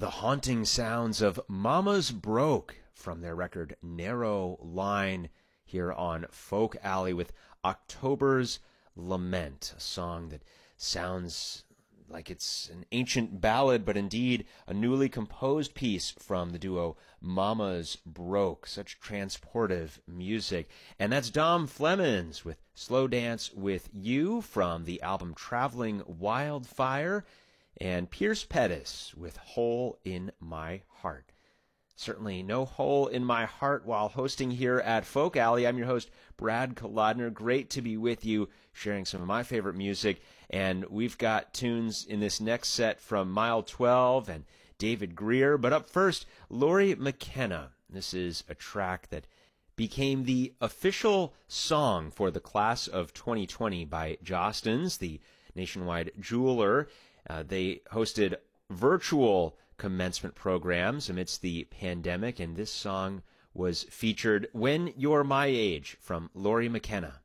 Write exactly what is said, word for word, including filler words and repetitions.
the haunting sounds of Mama's Broke from their record Narrow Line here on Folk Alley with October's Lament, a song that sounds like it's an ancient ballad, but indeed a newly composed piece from the duo Mama's Broke. Such transportive music. And that's Dom Flemons with Slow Dance With You from the album Traveling Wildfire, and Pierce Pettis with Hole in My Heart. Certainly no hole in my heart while hosting here at Folk Alley. I'm your host, Brad Kolodner. Great to be with you, sharing some of my favorite music. And we've got tunes in this next set from Mile twelve and David Greer. But up first, Lori McKenna. This is a track that became the official song for the class of twenty twenty by Jostens, the nationwide jeweler. Uh, they hosted virtual commencement programs amidst the pandemic, and this song was featured, When You're My Age, from Lori McKenna.